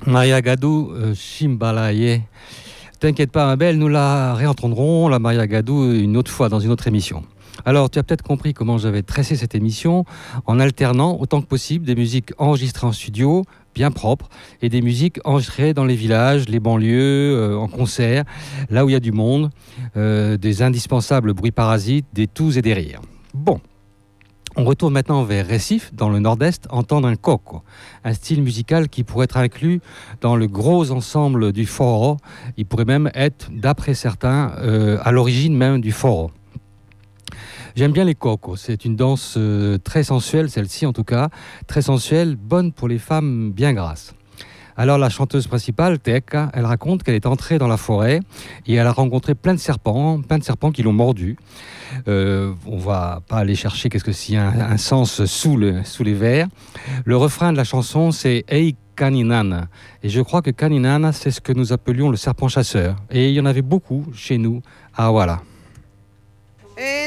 Maria Gadou, Shimbalaye. T'inquiète pas, ma belle, nous la réentendrons, la Maria Gadou, une autre fois, dans une autre émission. Alors, tu as peut-être compris comment j'avais tressé cette émission en alternant autant que possible des musiques enregistrées en studio, bien propres, et des musiques enregistrées dans les villages, les banlieues, en concert, là où il y a du monde, des indispensables bruits parasites, des tous et des rires. Bon. On retourne maintenant vers Recife, dans le nord-est, entendre un coco, un style musical qui pourrait être inclus dans le gros ensemble du forró. Il pourrait même être, d'après certains, à l'origine même du forró. J'aime bien les cocos, c'est une danse très sensuelle, celle-ci en tout cas, très sensuelle, bonne pour les femmes bien grasses. Alors la chanteuse principale, Teca, elle raconte qu'elle est entrée dans la forêt et elle a rencontré plein de serpents qui l'ont mordu. On va pas aller chercher qu'est-ce que c'est un sens sous les vers. Le refrain de la chanson, c'est Ei Caninana. Et je crois que Caninana, c'est ce que nous appelions le serpent chasseur. Et il y en avait beaucoup chez nous à Awala.